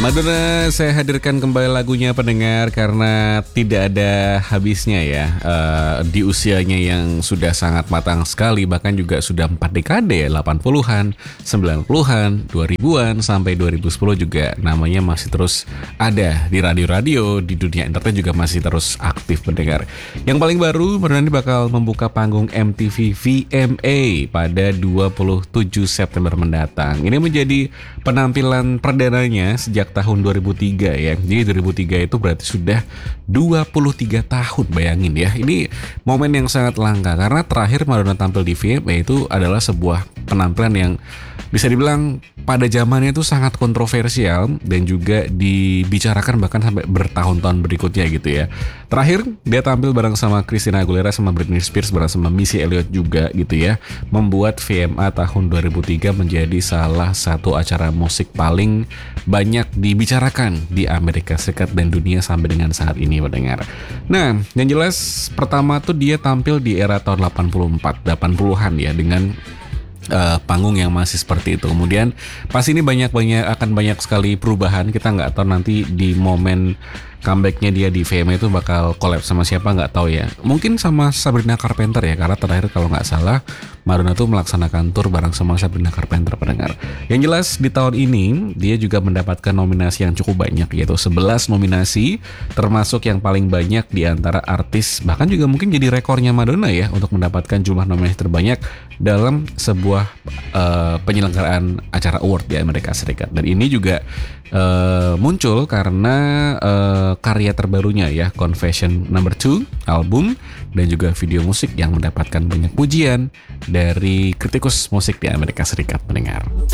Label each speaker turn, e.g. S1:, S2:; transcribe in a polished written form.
S1: Madonna saya hadirkan kembali lagunya pendengar karena tidak ada habisnya ya. Di usianya yang sudah sangat matang sekali, bahkan juga sudah 4 dekade, 80-an, 90-an, 2000-an sampai 2010 juga namanya masih terus ada di radio-radio, di dunia internet juga masih terus aktif pendengar. Yang paling baru, Madonna ini bakal membuka panggung MTV VMA pada 27 September mendatang. Ini menjadi penampilan perdananya sejak tahun 2003 ya. Jadi 2003 itu berarti sudah 23 tahun, bayangin ya. Ini momen yang sangat langka karena terakhir Madonna tampil di VMA itu adalah sebuah penampilan yang bisa dibilang pada zamannya itu sangat kontroversial dan juga dibicarakan bahkan sampai bertahun-tahun berikutnya gitu ya. Terakhir dia tampil bareng sama Christina Aguilera sama Britney Spears bareng sama Missy Elliott juga gitu ya. Membuat VMA tahun 2003 menjadi salah satu acara musik paling banyak dibicarakan di Amerika Serikat dan dunia sampai dengan saat ini pendengar. Nah, yang jelas pertama tuh dia tampil di era tahun 80-an ya dengan panggung yang masih seperti itu. Kemudian pas ini akan banyak sekali perubahan. Kita nggak tahu nanti di momen comebacknya dia di VMA itu bakal collab sama siapa, nggak tahu ya. Mungkin sama Sabrina Carpenter ya, karena terakhir kalau nggak salah Madonna tuh melaksanakan tour bareng sama Sabrina Carpenter pendengar. Yang jelas di tahun ini dia juga mendapatkan nominasi yang cukup banyak, yaitu 11 nominasi, termasuk yang paling banyak di antara artis, bahkan juga mungkin jadi rekornya Madonna ya untuk mendapatkan jumlah nominasi terbanyak dalam sebuah penyelenggaraan acara award di Amerika Serikat. Dan ini juga muncul karena karya terbarunya ya, Confession Number 2 album dan juga video musik yang mendapatkan banyak pujian dari kritikus musik di Amerika Serikat pendengar.